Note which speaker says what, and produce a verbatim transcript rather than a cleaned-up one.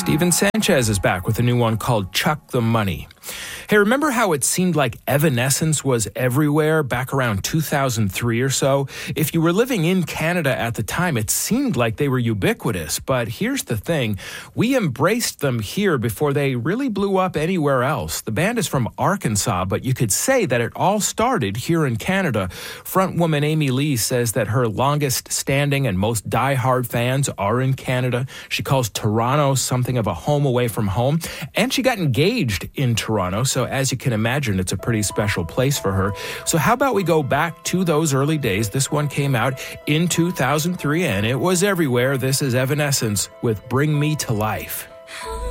Speaker 1: Steven Sanchez is back with a new one called Chuck the Money. Hey, remember how it seemed like Evanescence was everywhere back around two thousand three or so? If you were living in Canada at the time, it seemed like they were ubiquitous. But here's the thing. We embraced them here before they really blew up anywhere else. The band is from Arkansas, but you could say that it all started here in Canada. Frontwoman Amy Lee says that her longest standing and most diehard fans are in Canada. She calls Toronto something of a home away from home. And she got engaged in Toronto, so as you can imagine, it's a pretty special place for her. So how about we go back to those early days? This one came out in two thousand three, and it was everywhere. This is Evanescence with Bring Me to Life.